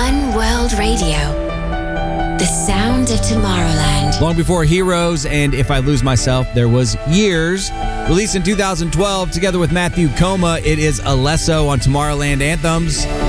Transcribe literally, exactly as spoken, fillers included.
One World Radio. The sound of Tomorrowland. Long before Heroes and If I Lose Myself, there was Years. Released in two thousand twelve, together with Matthew Koma, it is Alesso on Tomorrowland Anthems.